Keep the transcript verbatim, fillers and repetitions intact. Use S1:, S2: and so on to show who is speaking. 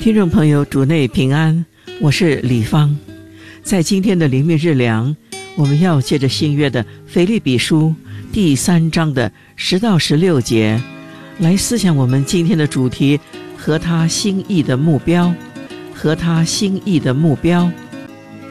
S1: 听众朋友，主内平安，我是李芳。在今天的灵命日粮，我们要借着新约的腓立比书第三章的十到十六节来思想我们今天的主题，和他心意的目标，和他心意的目标。